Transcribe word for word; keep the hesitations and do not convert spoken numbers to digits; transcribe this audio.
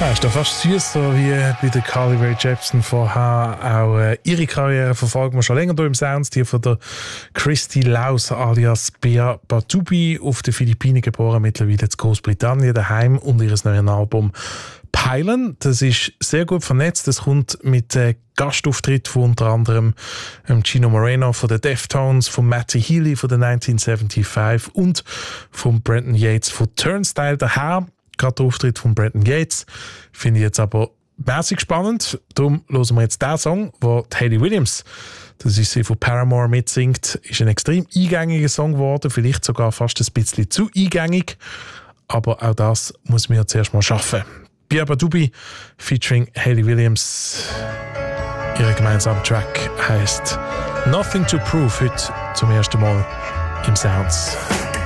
Ja, ist doch fast süß, so wie bei der Carly Rae Jepsen vorher. Auch äh, ihre Karriere verfolgen wir schon länger hier im Sounds. Die von der Christy Laus alias Bea Batubi, auf den Philippinen geboren, mittlerweile in Großbritannien daheim, und ihr neues Album Pylon. Das ist sehr gut vernetzt. Das kommt mit äh, Gastauftritt von unter anderem ähm, Gino Moreno von den Deftones, von Matty Healy von den neunzehnhundertfünfundsiebzig und von Brenton Yates von Turnstile daher. Gerade der Auftritt von Brenton Yates finde ich jetzt aber mäßig spannend. Darum hören wir jetzt den Song, wo Hayley Williams, das ist sie von Paramore, mitsingt. Ist ein extrem eingängiger Song geworden, vielleicht sogar fast ein bisschen zu eingängig. Aber auch das muss man ja zuerst mal schaffen. Bea Batubi featuring Hayley Williams. Ihr gemeinsamer Track heisst Nothing to Prove, heute zum ersten Mal im Sounds.